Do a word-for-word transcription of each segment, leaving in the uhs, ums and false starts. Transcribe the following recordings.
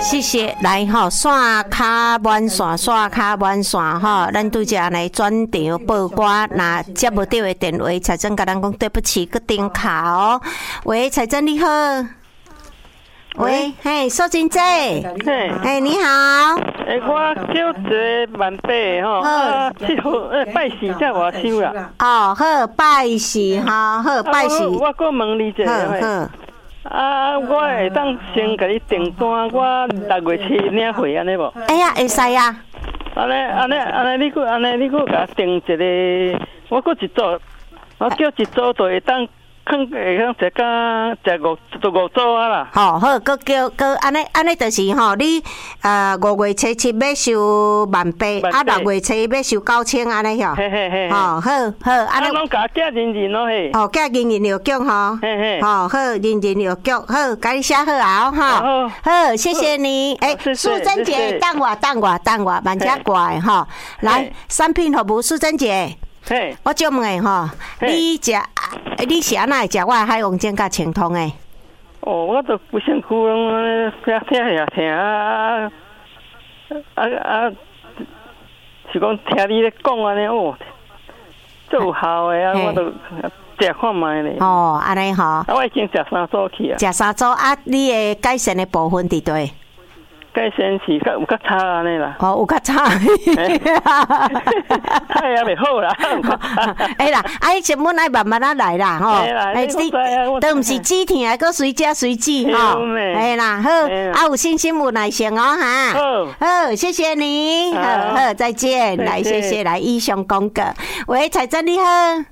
谢谢，来吼，线卡满线，线卡满线吼，咱拄只安尼转场报歌，若接无到的电话，财政甲咱讲对不起，搁顶卡哦。喂，财政你好。喂，嘿，苏真姐， 嘿， 嘿，你好。 诶，我叫一个万伯吼，啊，七号诶拜四才外收啦。 哦，好，拜四哈，好，拜四。 我搁问你一下， 好好。 啊，我会当先甲你订单，我六月七领货安尼无？ 哎呀，会使啊。 安尼安尼安尼，你搁安尼你搁甲订一个，我搁一组，我叫一组就会当。肯会当食到食五做五组啊啦。 好好，搁叫搁安尼安尼，就是吼，你呃五月初七要收万八，啊六月初要收九千安尼吼。 嘿嘿嘿。 好好好，安尼。 啊，拢甲寄人人咯嘿。 哦，寄人人邮局吼。 嘿嘿。 好好，人人邮局好，甲你写好啊吼。 好。 好，谢谢你。诶，素贞姐，等我等我等我，慢点过来吼。来，产品服务，素贞姐。 嘿， 我就问诶吼，你食，你是安那会食我海王煎甲清汤诶？ 哦，我都不想哭，拢听听下听啊啊啊！是讲听你咧讲安尼哦，最有效诶啊，我都食看卖咧。 哦，安尼吼。啊， 我已经食三组去啊。食三组啊，你诶改善诶部分伫对？ 改善是较有较差安尼啦。 哦，有较差。 太也袂好啦。 哎啦，啊，伊成本爱慢慢啊来啦，吼。 哎，你都毋是止痛，搁随食随止吼。哎啦，好，啊有信心有耐心哦哈。 好， 好，谢谢你，好好再见。来，谢谢来以上讲个。喂，彩珍你好。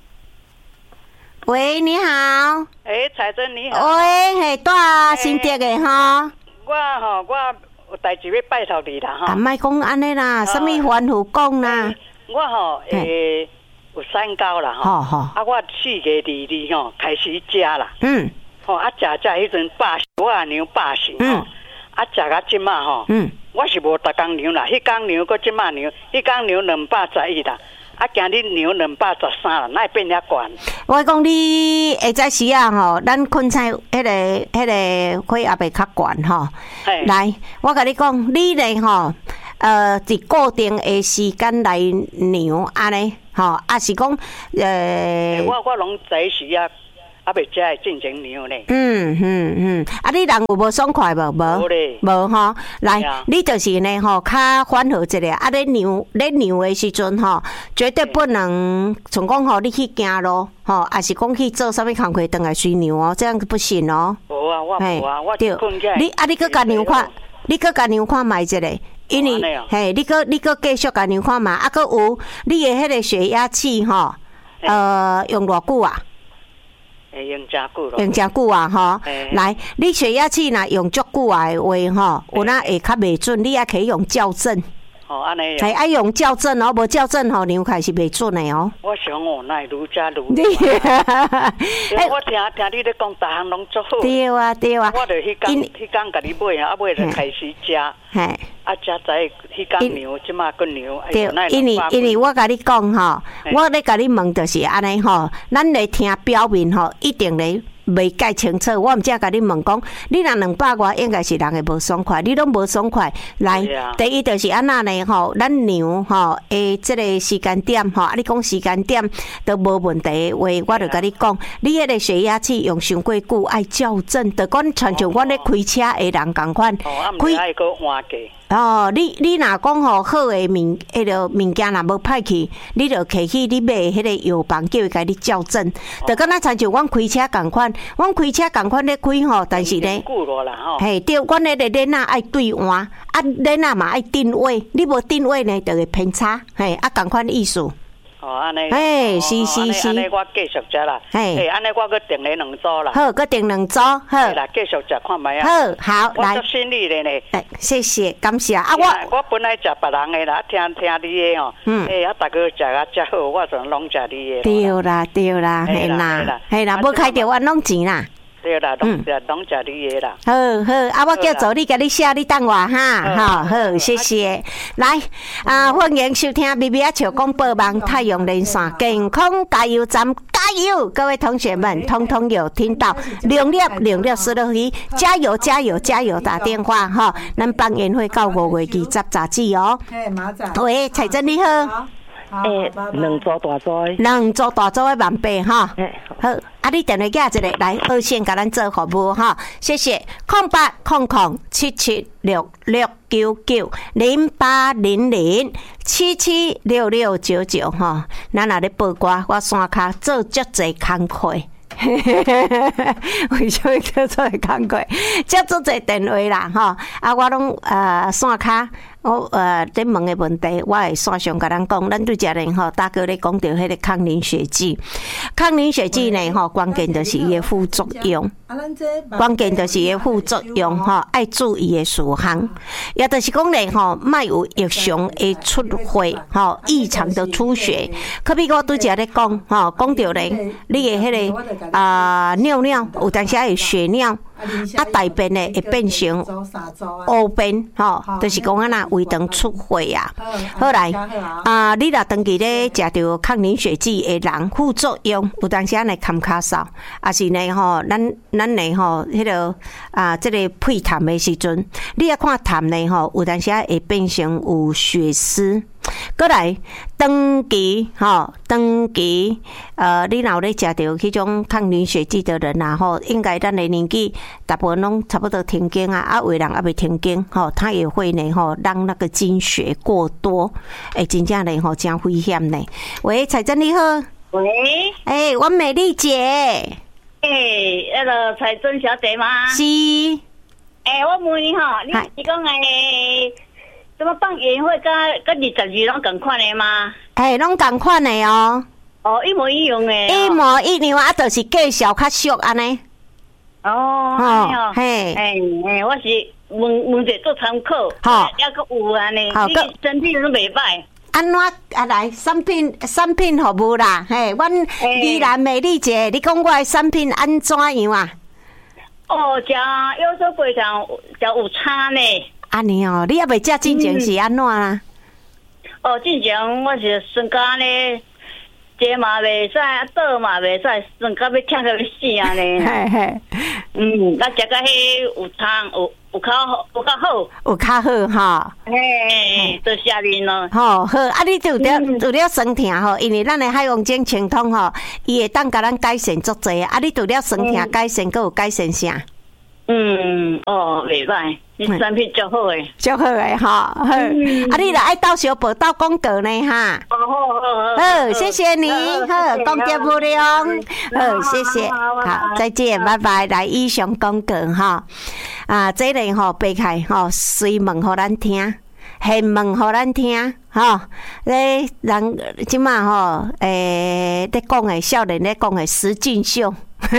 喂，你好。 哎，彩珍你好。 喂，嘿，带新竹的吼。 我吼我。有代志要拜托你啦吼！ 啊，莫讲安尼啦，什么吩咐讲啦？ 我吼诶有三高啦吼，啊我四月二二吼开始食啦，嗯，吼啊食食迄阵百我啊牛百姓吼，啊食到即马吼，嗯，我是无逐工牛啦，迄工牛搁即马牛，迄工牛两百十一啦。啊，今日牛两百十三啦，哪会变遐悬？ 我讲你下早时啊吼，咱昆菜迄个、迄个火也袂较悬吼。来，我甲你讲，你咧吼，呃，伫固定的时间来牛安尼，吼，啊是讲呃， 我我拢早时啊。啊，袂才会进前牛呢。嗯嗯嗯，啊，你人有无爽快无？无咧，无吼。来，你就是呢吼，较缓和一下。啊，咧牛咧牛的时阵吼，绝对不能像讲吼，你去行路吼，还是讲去做啥物工课，等来随牛哦，这样不行哦。 无啊，我无啊，我困起来。 你啊，你搁甲牛看，你搁甲牛看卖一下，因为嘿，你搁你搁继续甲牛看卖，啊，搁有你的迄个血压计吼，呃，用偌久啊？ 用真久咯， 用真久啊！吼，来，你血压计若用足久啊的话，吼，有哪会较袂准？你也可以用校正。 哦，安尼。 系爱用校正哦，无校正吼，牛开是袂准的哦。 我想哦，那愈加愈。哎，我听听你咧讲，逐项拢做好。 对啊，对啊。 我著迄工迄工甲你买啊，啊买就开始食。嘿。啊，食在迄工牛，即马个牛。 对，因为因为我甲你讲吼，我咧甲你问就是安尼吼，咱咧听表面吼，一定咧。袂解清楚，我毋只甲你问讲，你若两百外，应该是人会无爽快，你拢无爽快。来，啊、第一就是安那呢吼，咱牛吼诶，即个时间点吼，啊，你讲时间点都无问题话，我就甲你讲，你迄个血压计用伤过久，爱校正，就讲亲像阮咧开车的人共款， 开个换价。 哦，你你若讲吼好诶物，迄个物件若无歹去，你就摕去你买迄个药房，叫伊甲你校正。就敢若亲像阮开车共款，阮开车共款咧开吼，但是咧，嘿，对，阮迄个链仔爱对换，啊链仔嘛爱定位，你无定位呢，就会偏差，嘿，啊共款意思。 哦，安尼， 哎，是是是， 安尼我继续食啦，哎，安尼我搁订咧两组啦， 好，搁订两组，好， 啦，继续食看卖啊， 好，好，来， 我足心理咧呢， 哎，谢谢，感谢啊， 我我本来食别人的啦，听听你的吼，嗯，哎，啊，大家食啊食好，我就拢食你的， 对啦，对啦，嘿啦，嘿啦，无开着我弄钱啦。 对啦，拢食拢食你的啦。 好好，啊，我叫助理甲你写，你等我哈，好好，谢谢。来啊，欢迎收听咪咪啊笑广播网太阳连线健康加油站，加油！各位同学们，通通有听到零六零六四六一，加油加油加油！打电话哈，咱帮宴会到五月二十杂志哦。喂，彩珍你好。 诶，两组大组， 两组大组的万倍哈。好，啊，你电话架一个来二线，甲咱做服务哈，谢谢。空八空空七七六六九九零八零零七七六六九九哈，咱若咧报歌，我山骹做足侪工课。为什么叫做工课？接足侪电话啦哈，啊，我拢呃山骹。我呃，在问的问题，我会线上甲咱讲，咱对家人吼，大哥咧讲到迄个抗凝血剂，抗凝血剂呢吼，关键就是伊的副作用，关键就是伊的副作用吼，爱注意的事项，也就是讲咧吼，莫有异常的出血吼，异常的出血。可比我对家咧讲吼，讲到咧，你的迄个啊尿尿，有当时会血尿。啊，大便呢会变成乌便，吼，就是讲啊那胃肠出血啊。好来，啊，你若长期咧食着抗凝血剂的人，副作用有当时啊来坎卡嗽，啊是呢吼，咱咱呢吼，迄个啊，这个配痰的时阵，你要看痰呢吼，有当时啊会变成有血丝。过来，长期吼，长期呃，你若咧食到迄种抗凝血剂的人啊，吼，应该咱的年纪大部分拢差不多停经啊，啊，有的人还未停经，吼，他也会呢，吼，让那个经血过多，诶，真正呢，吼，真危险呢。喂，彩珍你好。 喂。 诶、欸，我美丽姐。 诶、欸，那个彩珍小姐吗？ 是。 诶、欸，我问你吼，你是讲诶？怎么放宴会跟跟二十二拢同款的吗？ 哎，拢同款的哦。 哦，一模一样的、哦。 一模一样啊，就是介绍较俗安尼。 哦，哦嘿， 哎哎，我是问问者做参考。 好， 要个有安尼，你身体都袂歹。 安怎啊来产品产品服务啦？嘿，阮宜兰美丽姐，你讲我的产品安怎样啊？ 哦，食有时非常食有差呢。 安尼哦，你也未食进前是安怎啦？ 哦，进前我是身家呢，坐嘛袂使，倒嘛袂使，身家要疼到要死安尼。 嘿嘿， 嗯，咱食个迄有汤，有有较好，有较好， 有较好哈。 嘿，多谢您咯。 好好，啊，你除了除了酸痛吼，因为咱的海王精清通吼，伊会当甲咱改善足济啊。你除了酸痛改善，佮有改善啥？ 嗯，哦，袂歹。你产品足好诶， 足好诶，哈，好，嗯、啊，你来爱到小报道广告呢，哈， 哦，好好好，好，谢谢你，好，公家不良，好，谢谢，好，再见，拜拜，来以上广告哈，啊，这里吼背开吼，随问互咱听。现问互咱听，吼，咧人即马吼，诶，咧讲诶，少年咧讲诶，实境秀，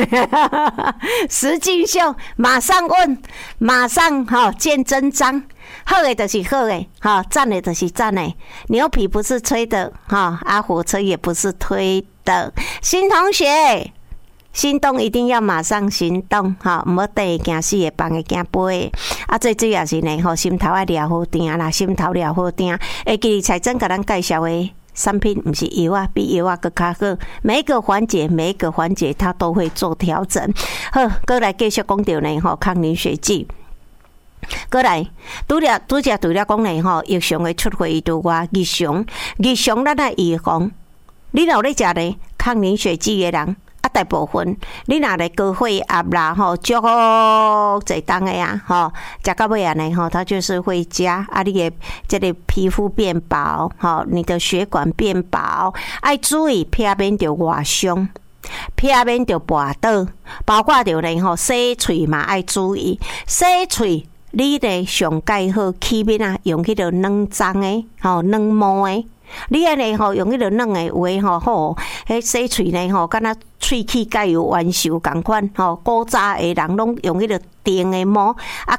实境秀，马上问，马上吼见真章，好诶就是好诶，吼赞诶就是赞诶，牛皮不是吹的，哈，啊火车也不是推的，新同学。行动一定要马上行动，哈，唔好等会惊死会放会惊飞啊！最主要是呢，吼心头爱疗好定啦，心头疗好定。会记彩珍甲咱介绍的产品，唔是药啊，比药啊更较好。每一个环节，每一个环节，它都会做调整。好，过来继续讲到呢，吼抗凝血剂。过来，拄了拄则除了讲呢，吼日常的出血以外，日常日常咱来预防。你若咧食呢抗凝血剂的人。啊，大部分你若来高血压啦，吼，足侪当的啊，吼，食到尾安尼吼，它就是会加啊，你的这个皮肤变薄，吼，你的血管变薄，爱注意避免着外伤，避免着跋倒，包括着呢吼，洗喙嘛爱注意，洗喙你呢上介好起面啊，用迄个软脏的，吼，软毛的。你安尼吼用迄个软诶话吼好，迄洗喙呢吼，敢若喙齿甲有完熟共款吼。古早诶人拢用迄个电诶毛啊，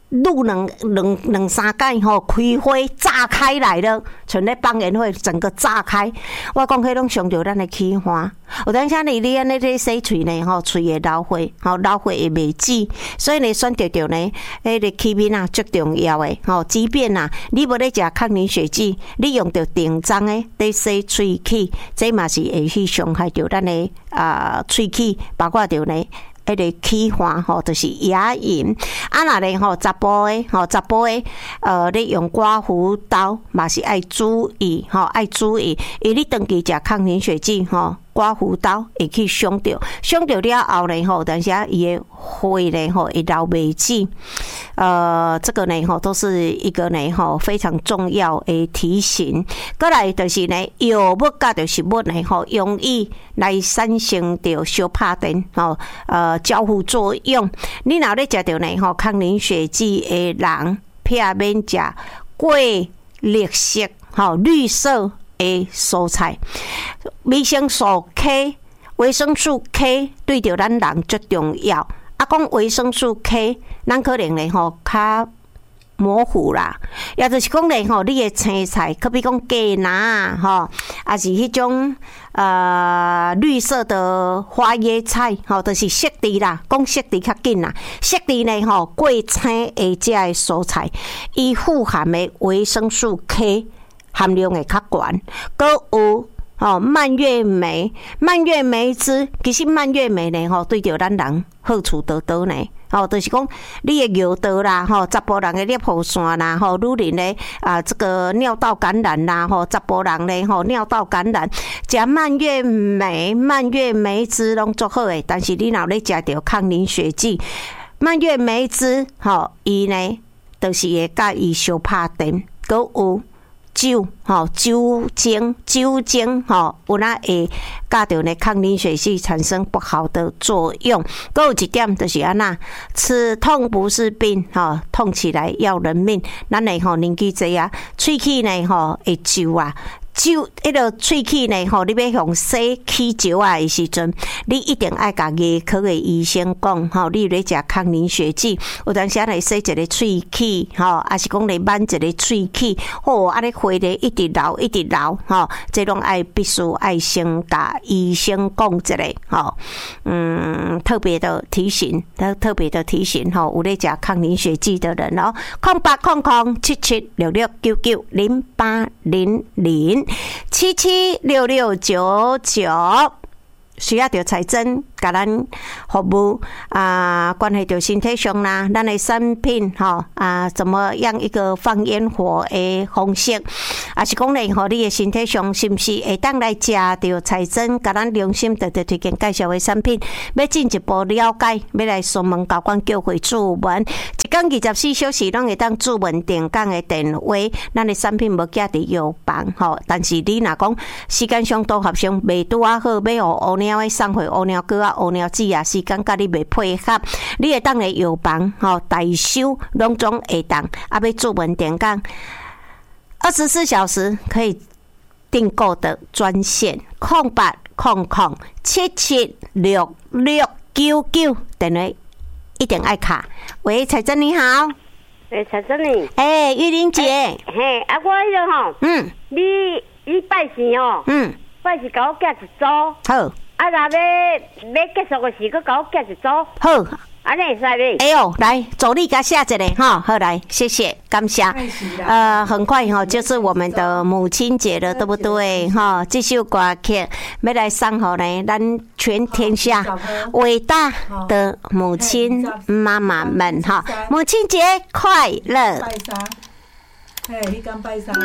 录两两两三届吼，开花炸开来了，像咧放烟火，整个炸开。我讲迄拢伤着咱的气花。有当时你你安尼咧洗喙呢，吼，喙会流血，吼，流血会袂止，所以呢，选择着呢，迄个气面啊，最重要诶，吼，即便啊，你无咧食抗凝血剂，你用着定妆诶，咧洗喙齿，这嘛是会去伤害着咱的啊喙齿，包括着呢。迄个气花吼，就是牙龈。啊，若咧吼，查甫诶，吼，查甫诶，呃，咧用刮胡刀嘛是爱注意，吼，爱注意，伊你长期食抗凝血剂，吼。刮胡刀会去伤着，伤着了后呢吼，但是啊，伊的血呢吼会流袂止。呃，这个呢吼都是一个呢吼非常重要的提醒。过来就是呢，药物甲着食物呢吼，容易来产生着相拍电吼，呃，交互作用。你若咧食着呢吼抗凝血剂的人，避免食过绿色吼绿色。诶，蔬菜，维生素 K， 维生素 K 对着咱人最重要。啊，讲维生素 K， 咱可能咧吼较模糊啦，也就是讲咧吼，你的青菜，可比讲芥蓝啊，吼，也是迄种呃绿色的花椰菜，吼，就是色地啦，讲色地较紧啦。色地呢吼，过青下只的蔬菜，伊富含的维生素 K。含量会较悬，搁有吼蔓越莓，蔓越莓汁，其实蔓越莓呢吼，对着咱人好处多多呢。吼，就是讲你的尿道啦，吼，查甫人的尿泡腺啦，吼，女人呢啊，这个尿道感染啦，吼，查甫人呢吼尿道感染，食蔓越莓、蔓越莓汁拢足好诶。但是你若咧食着抗凝血剂，蔓越莓汁，吼，伊呢就是会甲伊相拍电，搁有。酒吼酒精酒精吼，有哪会甲着呢抗凝血剂产生不好的作用。还有一点就是安那，吃痛不是病吼，痛起来要人命。咱呢吼年纪济啊，喙齿呢吼会皱啊。酒迄个喙齿呢吼，你要用洗齿石啊的时阵，你一定爱甲牙科的医生讲吼，你咧食抗凝血剂，有当时来洗一个喙齿吼，还是讲来挽一个喙齿，吼，啊咧血咧一直流一直流吼，这种爱必须爱先甲医生讲一下吼，嗯，特别的提醒，特特别的提醒吼，有咧食抗凝血剂的人哦，空八空空七七六六九九零八零零。七七六六九九，需要着财政，甲咱服务啊，关系到身体上啦，咱的产品吼啊，怎么样一个放烟火的方式，啊是讲咧，吼你的身体上是不是会当来食着财政，甲咱良心特特推荐介绍的产品，要进一步了解，要来询问高管叫回注文，一天二十四小时拢会当注文定岗的电话，咱的产品无寄伫药房吼，但是你若讲时间上都合上，未拄啊好，要互乌鸟的送回乌鸟哥啊。乌鸟子啊，时间甲你袂配合，你会当来药房吼代收，拢总会当。啊，要注文点讲，二十四小时可以订购的专线：空八空空七七六六九九，电话一定爱卡。喂，彩珍你好。 诶，彩珍你。 诶，玉玲姐。 嘿，啊，我迄个吼，嗯，你你拜神哦，嗯，拜神甲我寄一组。 好。 啊，若要要结束的时，佮甲我寄一组。 好， 安尼会使未？ 哎呦，来，助你甲写一个哈，好来，谢谢，感谢。呃，很快哈，就是我们的母亲节了，对不对？哈，这首歌曲要来送好呢，咱全天下伟大的母亲妈妈们哈，母亲节快乐！ 拜三，嘿，你讲拜三。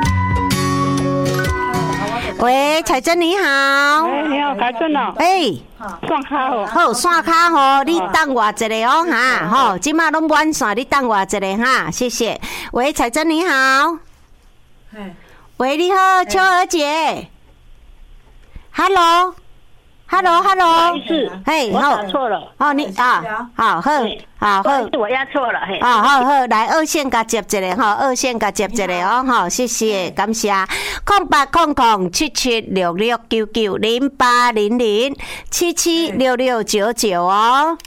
喂，彩珍你好。 哎，你好，彩珍哦。 哎， 刷卡哦。 好，刷卡哦，你等我一个哦哈，吼，即马拢满线，你等我一个哈，谢谢。喂，彩珍你好。喂，你好，秋儿姐。Hello。Hello，Hello， 是，嘿，我打错了。 哦，你啊，好，好，好，好， 是我压错了，嘿。 啊，好好，来二线甲接一个哈，二线甲接一个哦，好，谢谢，感谢。空八空空七七六六九九零八零零七七六六九九哦。